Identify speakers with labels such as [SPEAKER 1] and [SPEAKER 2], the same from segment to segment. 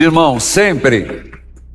[SPEAKER 1] Irmão, sempre.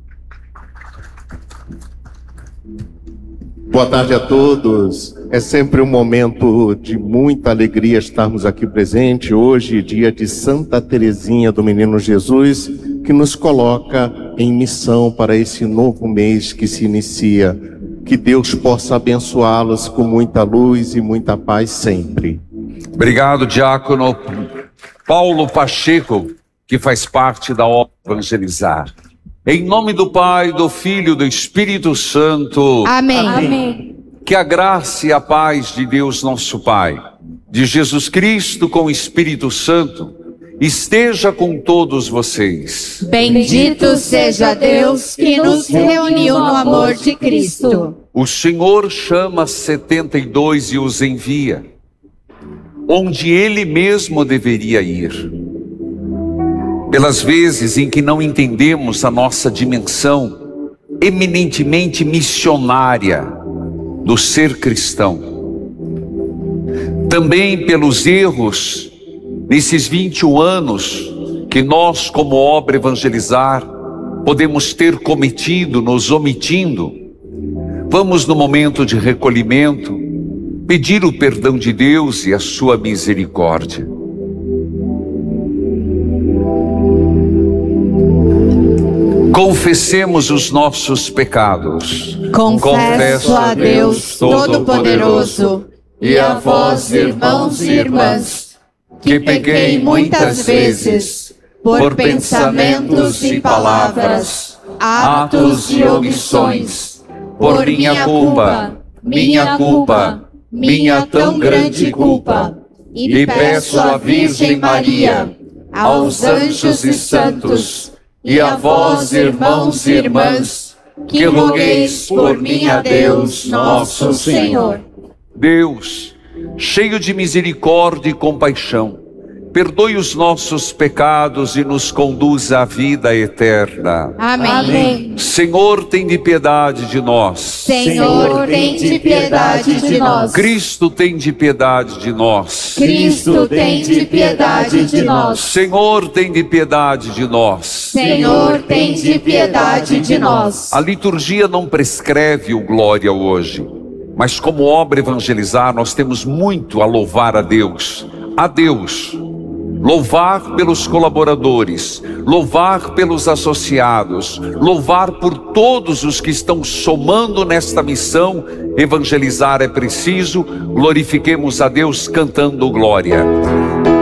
[SPEAKER 2] Boa tarde a todos. É sempre um momento de muita alegria estarmos aqui presentes. Hoje, dia de Santa Teresinha do Menino Jesus, que nos coloca em missão para esse novo mês que se inicia. Que Deus possa abençoá-los com muita luz e muita paz sempre.
[SPEAKER 1] Obrigado, diácono Paulo Pacheco, que faz parte da obra Evangelizar. Em nome do Pai, do Filho e do Espírito Santo.
[SPEAKER 3] Amém.
[SPEAKER 4] Amém.
[SPEAKER 1] Que a graça e a paz de Deus nosso Pai, de Jesus Cristo com o Espírito Santo, esteja com todos vocês.
[SPEAKER 3] Bendito seja Deus que nos reuniu no amor de Cristo.
[SPEAKER 1] O Senhor chama 72 e os envia, onde Ele mesmo deveria ir. Pelas vezes em que não entendemos a nossa dimensão eminentemente missionária do ser cristão. Também pelos erros nesses 21 anos que nós, como obra Evangelizar, podemos ter cometido, nos omitindo. Vamos, no momento de recolhimento, pedir o perdão de Deus e a sua misericórdia. Confessemos os nossos pecados.
[SPEAKER 3] Confesso a Deus Todo-Poderoso e a vós, irmãos e irmãs, que pequei muitas vezes por pensamentos e palavras, atos e omissões, por minha culpa, minha tão grande culpa. E peço à Virgem Maria, aos anjos e santos, e a vós, irmãos e irmãs, que rogueis por mim a Deus, nosso Senhor.
[SPEAKER 1] Deus, cheio de misericórdia e compaixão, perdoe os nossos pecados e nos conduza à vida eterna.
[SPEAKER 3] Amém.
[SPEAKER 4] Amém.
[SPEAKER 1] Senhor, tem de piedade de nós.
[SPEAKER 3] Senhor, tem de piedade de nós.
[SPEAKER 1] Cristo, tem de piedade de nós.
[SPEAKER 3] Cristo, tem de piedade de nós.
[SPEAKER 1] Senhor, tem de piedade de nós.
[SPEAKER 3] Senhor, tem de piedade de nós.
[SPEAKER 1] A liturgia não prescreve o glória hoje, mas como obra Evangelizar, nós temos muito a louvar a Deus. A Deus. Louvar pelos colaboradores, louvar pelos associados, louvar por todos os que estão somando nesta missão. Evangelizar é preciso, glorifiquemos a Deus cantando glória.